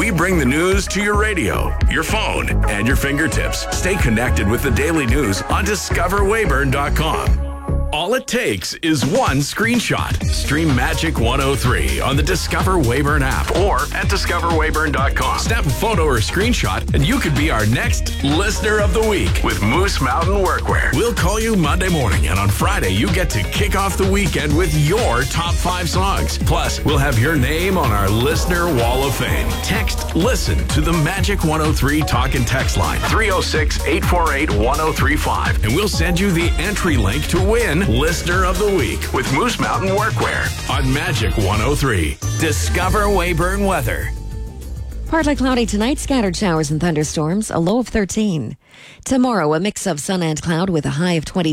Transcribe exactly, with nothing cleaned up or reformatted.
We bring the news to your radio, your phone, and your fingertips. Stay connected with the daily news on discover weyburn dot com. All it takes is one screenshot. Stream Magic one oh three on the Discover Weyburn app or at discover weyburn dot com. Snap a photo or screenshot and you could be our next Listener of the Week with Moose Mountain Workwear. We'll call you Monday morning, and on Friday you get to kick off the weekend with your top five songs. Plus, we'll have your name on our Listener Wall of Fame. Text LISTEN to the Magic one oh three talk and text line three oh six, eight four eight, one oh three five, and we'll send you the entry link to win Listener of the Week with Moose Mountain Workwear on Magic one oh three. Discover Weyburn weather. Partly cloudy tonight, scattered showers and thunderstorms, a low of thirteen. Tomorrow, a mix of sun and cloud with a high of twenty.